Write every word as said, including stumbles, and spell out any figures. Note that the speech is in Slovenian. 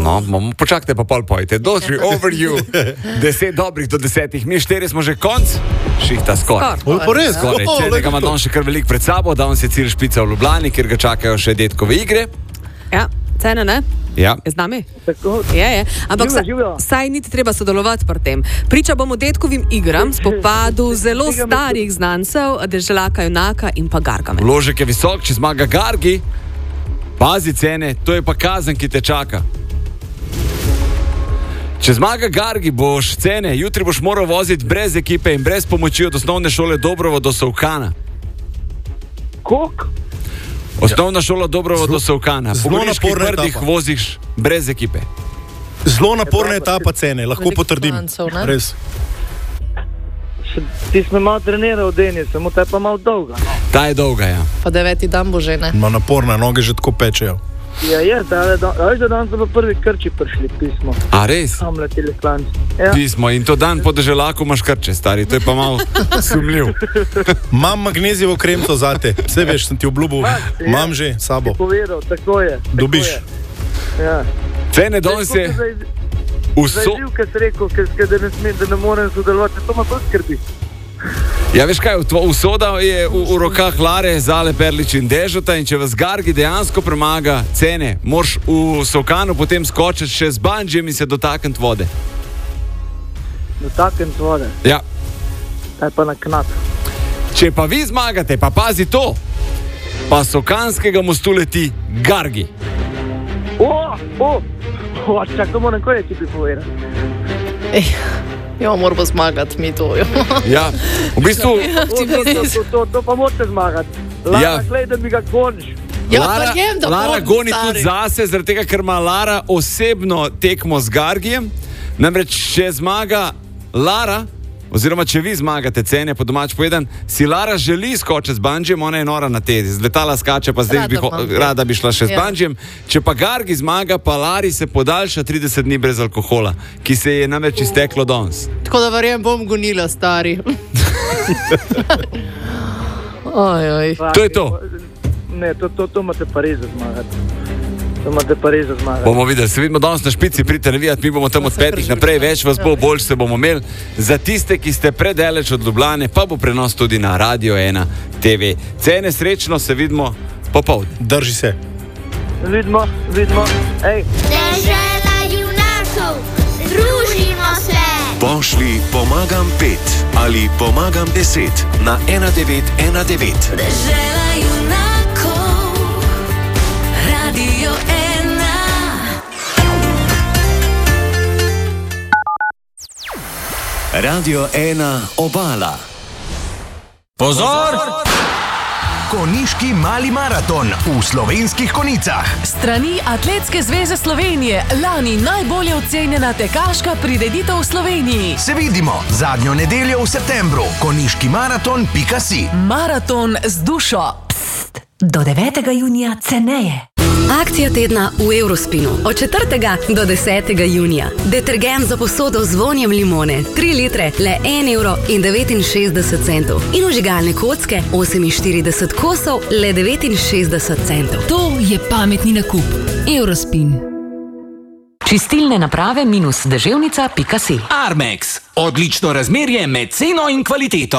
No, počakajte pa pol pojte. Dotri over you. Deset dobrih do desetih. Mi štiri smo že konc. Šihta skoraj. Skoraj. Skoraj. Cenega ima danes še kar veliko pred sabo. Danes je cilj špica v Ljubljani, kjer ga čakajo še detkove igre. Ja, cene ne? Ja. Je z nami? Tako. Je, je. Ampak Živjo, sa, živjo. saj niti treba sodelovati pri tem. Priča bomo detkovim igram, spopadu zelo starih znancev, Deželaka junaka in pa Gargamel. Vložek je visok, če zmaga Gargi. Pazi cene, to je pa kazen, ki te čaka. Če zmaga Gargi, boš cene, jutri boš moral voziti brez ekipe in brez pomoči od osnovne šole Dobrovo do Solkana. Kok? Osnovna šola Dobrovo do Solkana. Po zelo Goriških naporna Brdih etapa. voziš brez ekipe. Zelo naporna etapa cene, lahko Veliko potrdim. klancev, ne? Res. Še, ti smo malo treniral, Denis, samo ta je pa malo dolga. No. Ta je dolga, ja. Pa deveti dan bo že, ne? Ma naporna, noge že tako pečejo. Ja, je, da je dan, da dan so pa prvi krči prišli, pismo. A res? Tam leteli klanci. Ja. Pismo in to dan po Deželaku imaš krče, stari, to je pa malo sumljiv. Imam magnezijevo kremco zate, vse veš, sem ti obljubil, imam že s sabo. Ti povedal, tako je. Tako Dobiš. Je. Ja. Cene danes je Za vso... izziv, ki si rekel, ker, ker da, ne sme, da ne morem sodelovati, to me pa skrbi. Ja, veš kaj, usoda je v, v rokah Lare, Zale, Perlič in Dežota in če vas Gargi dejansko premaga cene, moraš v Solkanu potem skočiti še z bandžem in se dotakniti vode. Dotakniti vode, Ja. ta je pa na knap. Če pa vi zmagate, pa pazi to, pa Solkanskega mostu leti Gargi. O, o, o, čakaj, moram kaj ti bi povedal. Ej, jo, moramo zmagati mi to. Jo. Ja, v bistvu To, to, to, to, to, to pa morate zmagati. Lara, Ja. glej, da mi ga goniš. Ja, Lara, verjem, da Lara bom, goni stari. tudi zase, zaradi tega, ker ima Lara osebno tekmo z Gargijem. Namreč, če zmaga Lara, oziroma če vi zmagate cene, po domač povedan, si Lara želi skočiti z bandžem, ona je nora na tezi. Z letala skače, pa zdaj Rada bi, ho- bom. rada bi šla še z Ja. bandžem. Če pa Gargi zmaga, pa Lari se podaljša trideset dni brez alkohola, ki se je namreč izteklo danes. Tako da verjem, bom gonila, stari. Oj, oj. To je to. Ne, to, to, to imate pa res za zmagati. To imate pa res za zmagati. Bomo videli, se vidimo danes na špici, pridite navijati, mi bomo tam od petih naprej, več vas bo, bolj se bomo imeli. Za tiste, ki ste predaleč od Ljubljane, pa bo prenos tudi na Radio ena T V. Cene srečno, se vidimo popoldne. Drži se. Vidimo, vidimo. Ej, Dežela junakov, družimo se! Pošli pomagam pet ali pomagam deset na ena devet ena devet. Dežela junakov, Radio ena. Radio ena Obala. Pozor! Konjiški mali maraton v Slovenskih Konjicah. Strani Atletske zveze Slovenije, lani najbolje ocenjena tekaška prireditev v Sloveniji. Se vidimo zadnjo nedeljo v septembru. konjiški maraton pika si. Maraton z dušo. Pst, do devetega junija ceneje. Akcija tedna v Eurospinu od četrtega do desetega junija. Detergent za posodo z vonjem limone, tri litre, le en evro in devetinšestdeset centov. In vžigalne kocke, oseminštirideset kosov, le devetinšestdeset centov. To je pametni nakup. Eurospin. Čistilne naprave minus deževnica pika si. Armex. Odlično razmerje med ceno in kvaliteto.